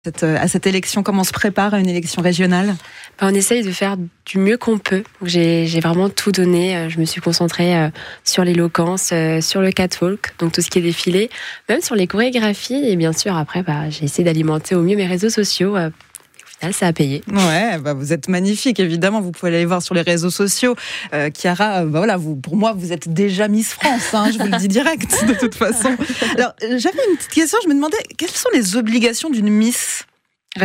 À cette élection, comment on se prépare à une élection régionale ? On essaye de faire du mieux qu'on peut. Donc j'ai vraiment tout donné. Je me suis concentrée sur l'éloquence, sur le catwalk, donc tout ce qui est défilé, même sur les chorégraphies. Et bien sûr, après, j'ai essayé d'alimenter au mieux mes réseaux sociaux. Au final, ça a payé. Ouais, vous êtes magnifique, évidemment. Vous pouvez aller voir sur les réseaux sociaux. Chiara, pour moi, vous êtes déjà Miss France. Je vous le dis direct, de toute façon. Alors, j'avais une petite question. Je me demandais, quelles sont les obligations d'une Miss régionale ?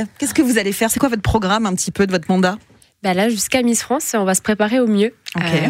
Qu'est-ce que vous allez faire ? C'est quoi votre programme, un petit peu, de votre mandat ? Là, jusqu'à Miss France, on va se préparer au mieux. Okay.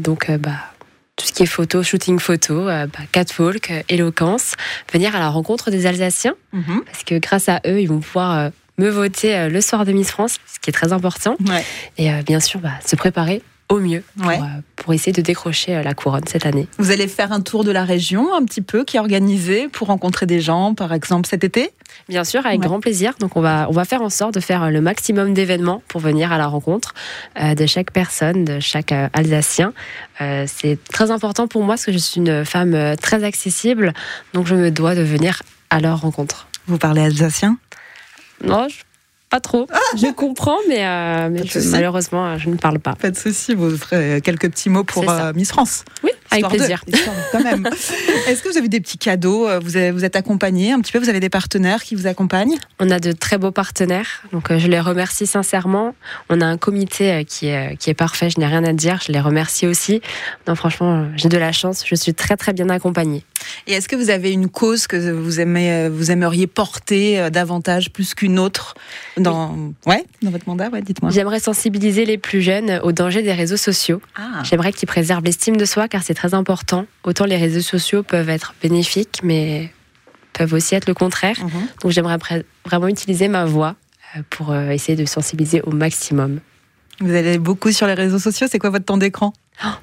Tout ce qui est photo, shooting photo, catwalk, éloquence, venir à la rencontre des Alsaciens, parce que grâce à eux, ils vont pouvoir me voter le soir de Miss France, ce qui est très important. Ouais. Et bien sûr, se préparer au mieux pour essayer de décrocher la couronne cette année. Vous allez faire un tour de la région, un petit peu, qui est organisé pour rencontrer des gens, par exemple, cet été ? Bien sûr, avec grand plaisir. Donc on va faire en sorte de faire le maximum d'événements pour venir à la rencontre de chaque personne, de chaque Alsacien. C'est très important pour moi parce que je suis une femme très accessible, donc je me dois de venir à leur rencontre. Vous parlez alsacien ? Non, pas trop. Je comprends, mais malheureusement, je ne parle pas. Pas de souci, vous ferez quelques petits mots pour Miss France. Oui, avec plaisir. Quand même. Est-ce que vous avez des petits cadeaux ? Vous êtes accompagné un petit peu ? Vous avez des partenaires qui vous accompagnent ? On a de très beaux partenaires, donc je les remercie sincèrement. On a un comité qui est parfait, je n'ai rien à dire, je les remercie aussi. Non, franchement, j'ai de la chance, je suis très très bien accompagnée. Et est-ce que vous avez une cause que vous aimeriez porter davantage, plus qu'une autre dans votre mandat ? Dites-moi. J'aimerais sensibiliser les plus jeunes aux dangers des réseaux sociaux. J'aimerais qu'ils préservent l'estime de soi, car c'est très important. Autant les réseaux sociaux peuvent être bénéfiques, mais peuvent aussi être le contraire. Donc j'aimerais vraiment utiliser ma voix pour essayer de sensibiliser au maximum. Vous allez beaucoup sur les réseaux sociaux, c'est quoi votre temps d'écran ?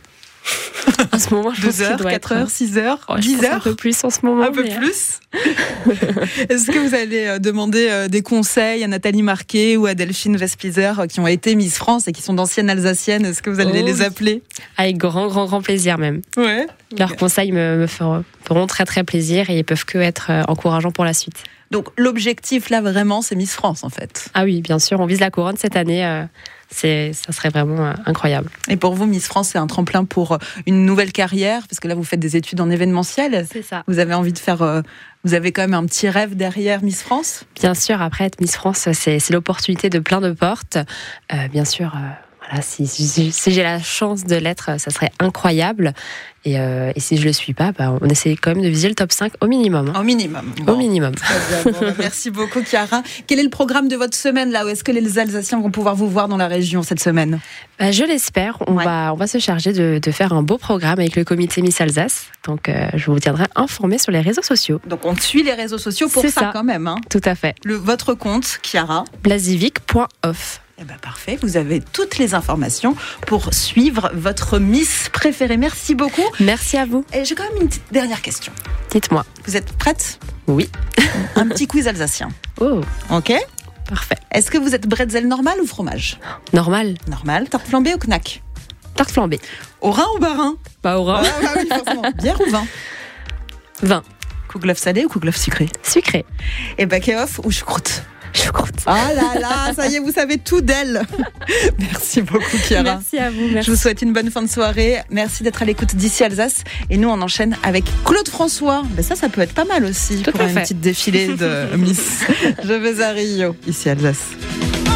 En ce moment, je 2 heures, 4 heures, 6 heures, 10 heures ? Un peu plus en ce moment. Un peu plus. Est-ce que vous allez demander des conseils à Nathalie Marquet ou à Delphine Vespizer qui ont été Miss France et qui sont d'anciennes Alsaciennes ? Est-ce que vous allez les appeler ? Avec grand plaisir même. Ouais. Leurs conseils me feront très très plaisir et ils peuvent que être encourageants pour la suite. Donc l'objectif là vraiment c'est Miss France en fait. Ah oui, bien sûr, on vise la couronne cette année. Ça serait vraiment incroyable. Et pour vous, Miss France, c'est un tremplin pour une nouvelle carrière, parce que là, vous faites des études en événementiel. C'est ça. Vous avez envie de faire... vous avez quand même un petit rêve derrière Miss France ? Bien sûr, après être Miss France, c'est l'opportunité de plein de portes. Bien sûr, si j'ai la chance de l'être, ça serait incroyable. Et si je ne le suis pas, on essaie quand même de viser le top 5 au minimum. Au minimum. Au minimum. Très bien. Merci beaucoup, Chiara. Quel est le programme de votre semaine là ? Où est-ce que les Alsaciens vont pouvoir vous voir dans la région cette semaine ? Je l'espère. On va se charger de faire un beau programme avec le comité Miss Alsace. Donc, je vous tiendrai informé sur les réseaux sociaux. Donc, on suit les réseaux sociaux pour ça quand même. Tout à fait. Votre compte, Chiara ? Blazivic.off. Parfait, vous avez toutes les informations pour suivre votre Miss préférée. Merci beaucoup. Merci à vous. Et j'ai quand même une petite dernière question. Dites-moi. Vous êtes prête ? Oui. Un petit quiz alsacien. Oh. Ok ? Parfait. Est-ce que vous êtes bretzel normal ou fromage ? Normal. Normal. Tarte flambée ou knack ? Tarte flambée. Au rhin ou barin ? Pas au rhin. Oui, forcément. Bière ou vin ? Vin. Kouglof salé ou kouglof sucré ? Sucré. Et bakéoff ou choucroute ? Choucroute. Ah là là, ça y est, vous savez tout d'elle. Merci beaucoup, Chiara. Merci à vous. Merci. Je vous souhaite une bonne fin de soirée. Merci d'être à l'écoute d'ici Alsace. Et nous, on enchaîne avec Claude François. Ça peut être pas mal aussi pour une petite défilée de Miss. Je vais à Rio, ici Alsace.